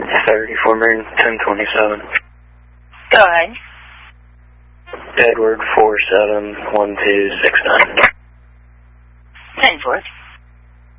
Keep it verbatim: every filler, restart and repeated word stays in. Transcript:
thirty-four Marin, ten twenty-seven. Go ahead. Edward four seven one two six nine. ten four.